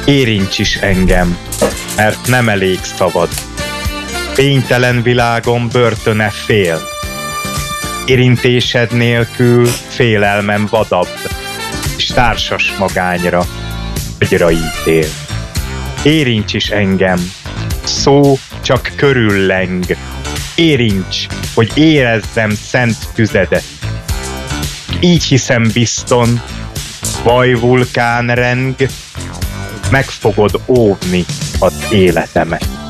Érints is engem, mert nem elég szavad. Fénytelen világom börtöne fél. Érintésed nélkül félelmem vadabb, és társas magányra agyra ítél. Érints is engem, szó csak körülleng. Érints, hogy érezzem szent tüzedet. Így hiszem bizton, vajvulkán reng, meg fogod óvni az életemet.